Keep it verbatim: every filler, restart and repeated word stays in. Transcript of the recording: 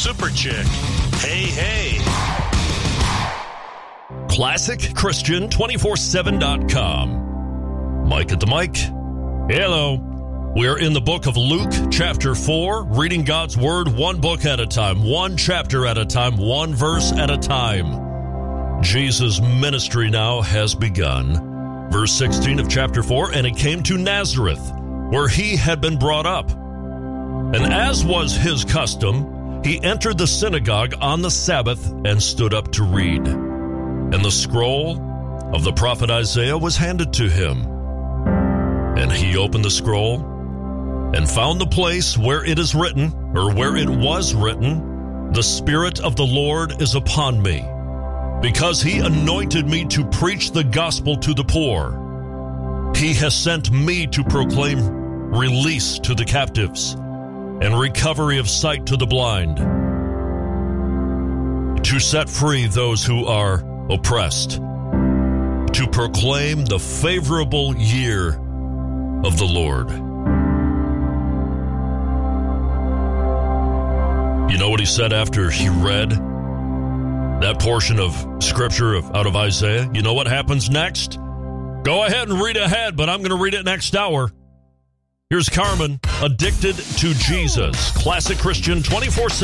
super chick. Hey, hey. Classic Christian two four seven dot com. Mike at the mic. Hello. We're in the book of Luke, chapter four, reading God's Word one book at a time, one chapter at a time, one verse at a time. Jesus' ministry now has begun. Verse sixteen of chapter four, and it came to Nazareth, where he had been brought up. And as was his custom, he entered the synagogue on the Sabbath and stood up to read. And the scroll of the prophet Isaiah was handed to him. And he opened the scroll and found the place where it is written, or where it was written, "The Spirit of the Lord is upon me, because he anointed me to preach the gospel to the poor. He has sent me to proclaim release to the captives and recovery of sight to the blind, to set free those who are oppressed, to proclaim the favorable year of the Lord." You know what he said after he read that portion of scripture of, out of Isaiah? You know what happens next? Go ahead and read ahead, but I'm going to read it next hour. Here's Carmen, Addicted to Jesus. Classic Christian two four seven.